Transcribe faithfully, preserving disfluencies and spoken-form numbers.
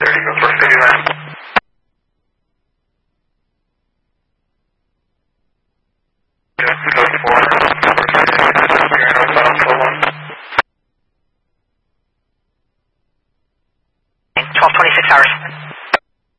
There you go, first fifty-nine. Code four, northbound four one. twelve twenty-six hours.